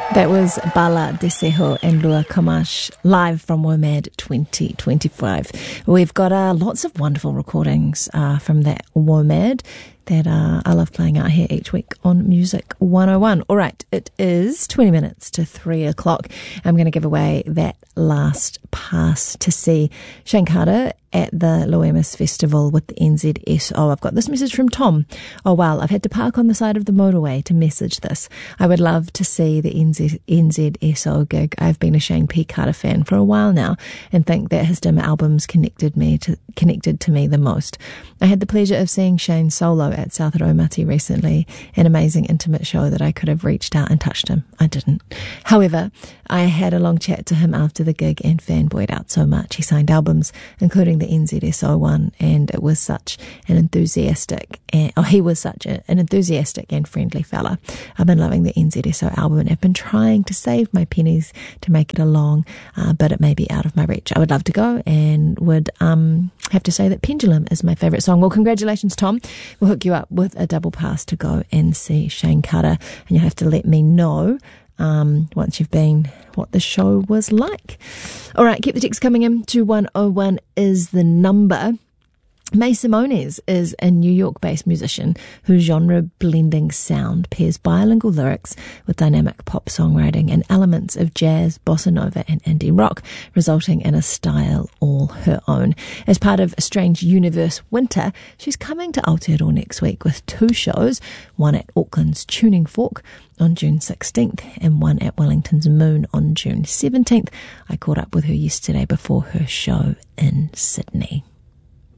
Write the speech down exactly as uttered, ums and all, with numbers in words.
That was Bala Desejo and Lua Kamash live from WOMAD twenty twenty-five. We've got uh, lots of wonderful recordings uh, from that WOMAD that uh, I love playing out here each week on Music one oh one. All right, it is twenty minutes to three o'clock. I'm going to give away that last pass to see Shane Carter at the Loemus Festival with the N Z S O. I've got this message from Tom. Oh, well, I've had to park on the side of the motorway to message this. I would love to see the N Z, N Z S O gig. I've been a Shane P. Carter fan for a while now and think that his dim albums connected me to, connected to me the most. I had the pleasure of seeing Shane solo at South Raumati recently, an amazing intimate show that I could have reached out and touched him. I didn't. However, I had a long chat to him after the gig and fanboyed out so much. He signed albums, including the N Z S O one, and it was such an enthusiastic, and, oh, he was such a, an enthusiastic and friendly fella. I've been loving the N Z S O album and have been trying to save my pennies to make it along, uh, but it may be out of my reach. I would love to go and would um, have to say that Pendulum is my favourite song. Well, congratulations, Tom. We'll hook you up with a double pass to go and see Shane Carter, and you'll have to let me know Um, once you've been, what the show was like. All right, keep the text coming in. two one oh one is the number. May Simones is a New York-based musician whose genre-blending sound pairs bilingual lyrics with dynamic pop songwriting and elements of jazz, bossa nova and indie rock, resulting in a style all her own. As part of Strange Universe Winter, she's coming to Aotearoa next week with two shows, one at Auckland's Tuning Fork on June sixteenth and one at Wellington's Moon on June seventeenth. I caught up with her yesterday before her show in Sydney.